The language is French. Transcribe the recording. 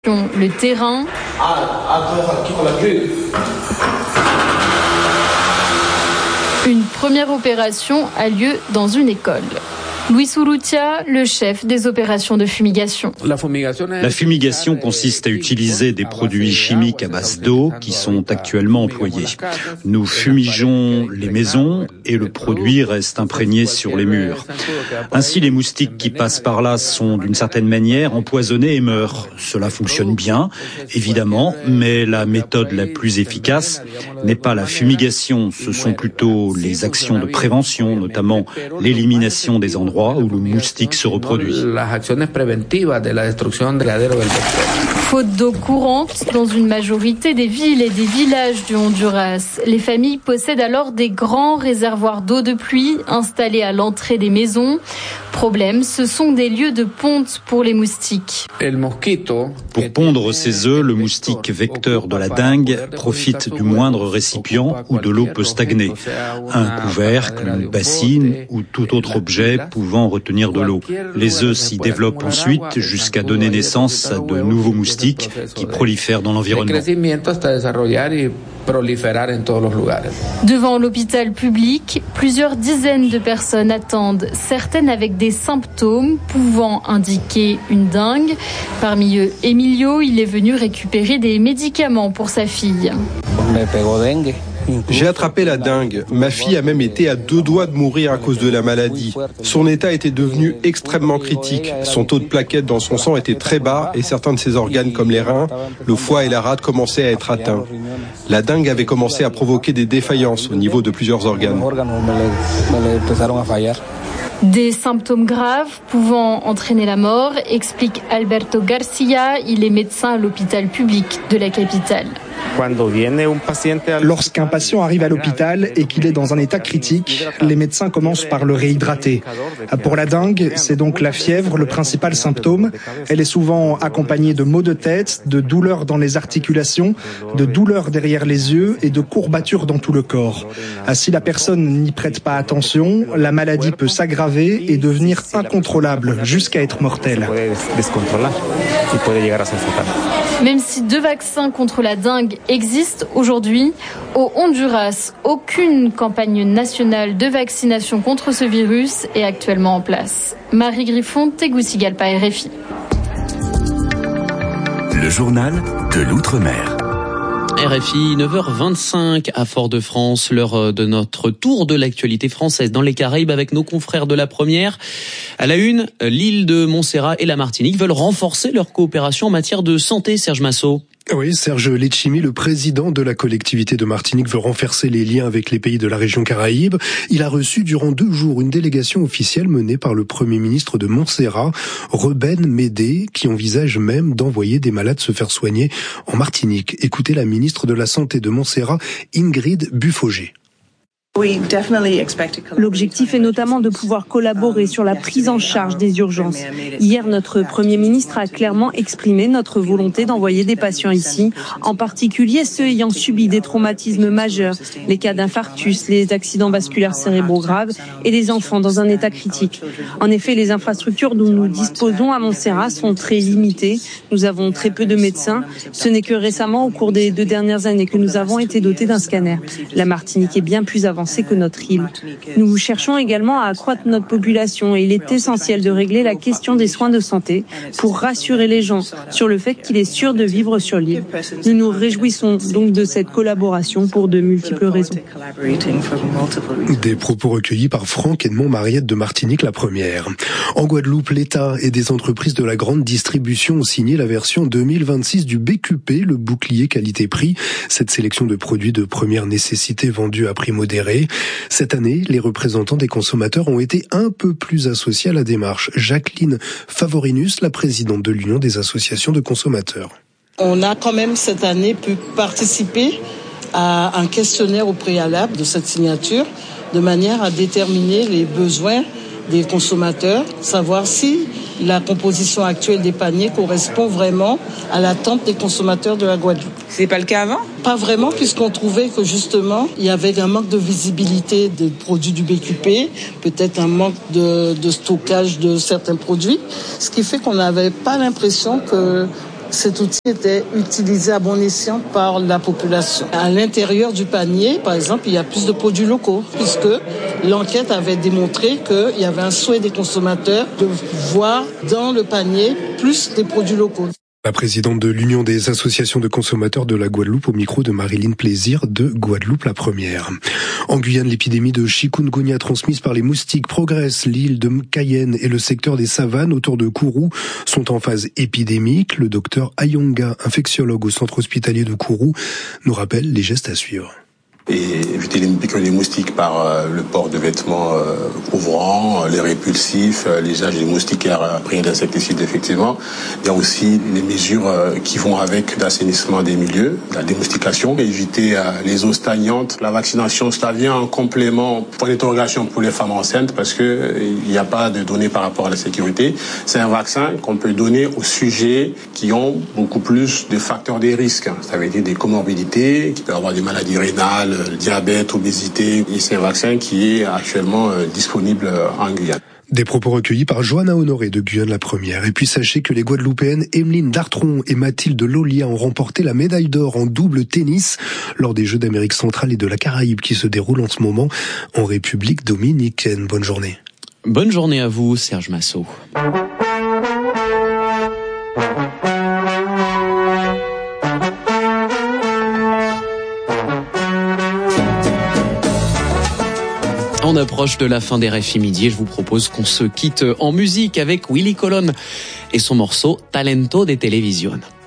Le terrain. Une première opération a lieu dans une école. Luis Urrutia, le chef des opérations de fumigation. La fumigation consiste à utiliser des produits chimiques à base d'eau qui sont actuellement employés. Nous fumigeons les maisons et le produit reste imprégné sur les murs. Ainsi, les moustiques qui passent par là sont d'une certaine manière empoisonnés et meurent. Cela fonctionne bien, évidemment, mais la méthode la plus efficace n'est pas la fumigation, ce sont plutôt les actions de prévention, notamment l'élimination des endroits où le moustique se reproduit. Faute d'eau courante, dans une majorité des villes et des villages du Honduras, les familles possèdent alors des grands réservoirs d'eau de pluie installés à l'entrée des maisons. Problème, ce sont des lieux de ponte pour les moustiques. Pour pondre ses œufs, le moustique vecteur de la dengue profite du moindre récipient où de l'eau peut stagner. Un couvercle, une bassine ou tout autre objet pouvant retenir de l'eau. Les œufs s'y développent ensuite jusqu'à donner naissance à de nouveaux moustiques qui prolifèrent dans l'environnement. Devant l'hôpital public, plusieurs dizaines de personnes attendent, certaines avec des symptômes pouvant indiquer une dengue. Parmi eux, Emilio, il est venu récupérer des médicaments pour sa fille. J'ai attrapé la dengue. Ma fille a même été à 2 doigts de mourir à cause de la maladie. Son état était devenu extrêmement critique. Son taux de plaquettes dans son sang était très bas et certains de ses organes comme les reins, le foie et la rate commençaient à être atteints. La dengue avait commencé à provoquer des défaillances au niveau de plusieurs organes. Des symptômes graves pouvant entraîner la mort, explique Alberto Garcia, il est médecin à l'hôpital public de la capitale. Lorsqu'un patient arrive à l'hôpital et qu'il est dans un état critique, les médecins commencent par le réhydrater. Pour la dengue, c'est donc la fièvre, le principal symptôme. Elle est souvent accompagnée de maux de tête, de douleurs dans les articulations, de douleurs derrière les yeux et de courbatures dans tout le corps. Si la personne n'y prête pas attention, la maladie peut s'aggraver et devenir incontrôlable jusqu'à être mortelle. Même si 2 vaccins contre la dengue existent aujourd'hui, au Honduras, aucune campagne nationale de vaccination contre ce virus est actuellement en place. Marie Griffon, Tegucigalpa, RFI. Le journal de l'Outre-mer. RFI, 9h25 à Fort-de-France, l'heure de notre tour de l'actualité française dans les Caraïbes avec nos confrères de la première. À la une, l'île de Montserrat et la Martinique veulent renforcer leur coopération en matière de santé, Serge Massot. Oui, Serge Letchimy, le président de la collectivité de Martinique, veut renforcer les liens avec les pays de la région Caraïbe. Il a reçu durant 2 jours une délégation officielle menée par le premier ministre de Montserrat, Reben Médé, qui envisage même d'envoyer des malades se faire soigner en Martinique. Écoutez la ministre de la Santé de Montserrat, Ingrid Buffogé. L'objectif est notamment de pouvoir collaborer sur la prise en charge des urgences. Hier, notre Premier ministre a clairement exprimé notre volonté d'envoyer des patients ici, en particulier ceux ayant subi des traumatismes majeurs, les cas d'infarctus, les accidents vasculaires cérébraux graves et les enfants dans un état critique. En effet, les infrastructures dont nous disposons à Montserrat sont très limitées. Nous avons très peu de médecins. Ce n'est que récemment, au cours des 2 dernières années, que nous avons été dotés d'un scanner. La Martinique est bien plus avancée que notre île. Nous cherchons également à accroître notre population et il est essentiel de régler la question des soins de santé pour rassurer les gens sur le fait qu'il est sûr de vivre sur l'île. Nous nous réjouissons donc de cette collaboration pour de multiples raisons. Des propos recueillis par Franck Edmond-Mariette de Martinique, la première. En Guadeloupe, l'État et des entreprises de la grande distribution ont signé la version 2026 du BQP, le bouclier qualité-prix. Cette sélection de produits de première nécessité vendus à prix modéré. Cette année, les représentants des consommateurs ont été un peu plus associés à la démarche. Jacqueline Favorinus, la présidente de l'Union des associations de consommateurs. On a quand même cette année pu participer à un questionnaire au préalable de cette signature, de manière à déterminer les besoins des consommateurs, savoir si la composition actuelle des paniers correspond vraiment à l'attente des consommateurs de la Guadeloupe. C'est pas le cas avant ? Pas vraiment, puisqu'on trouvait que justement, il y avait un manque de visibilité des produits du BQP, peut-être un manque de stockage de certains produits, ce qui fait qu'on n'avait pas l'impression que cet outil était utilisé à bon escient par la population. À l'intérieur du panier, par exemple, il y a plus de produits locaux, puisque l'enquête avait démontré qu'il y avait un souhait des consommateurs de voir dans le panier plus des produits locaux. La présidente de l'Union des associations de consommateurs de la Guadeloupe au micro de Marilyn Plaisir de Guadeloupe la Première. En Guyane, l'épidémie de chikungunya transmise par les moustiques progresse. L'île de Cayenne et le secteur des savanes autour de Kourou sont en phase épidémique. Le docteur Ayonga, infectiologue au centre hospitalier de Kourou, nous rappelle les gestes à suivre. Et éviter les piqûres des moustiques par le port de vêtements couvrants, les répulsifs, l'usage des moustiquaires imprégnés d'insecticides effectivement. Il y a aussi les mesures qui vont avec l'assainissement des milieux, la démoustication, éviter les eaux stagnantes. La vaccination, cela vient en complément, point d'interrogation pour les femmes enceintes parce que il n'y a pas de données par rapport à la sécurité. C'est un vaccin qu'on peut donner aux sujets qui ont beaucoup plus de facteurs des risques. Ça veut dire des comorbidités, qui peuvent avoir des maladies rénales, le diabète, obésité. Et c'est un vaccin qui est actuellement disponible en Guyane. Des propos recueillis par Johanna Honoré de Guyane la Première. Et puis sachez que les Guadeloupéennes Emeline Dartron et Mathilde Lolia ont remporté la médaille d'or en double tennis lors des Jeux d'Amérique centrale et de la Caraïbe qui se déroulent en ce moment en République dominicaine. Bonne journée. Bonne journée à vous, Serge Massot. On approche de la fin des RFI Midi et je vous propose qu'on se quitte en musique avec Willy Colon et son morceau Talento de Televisión.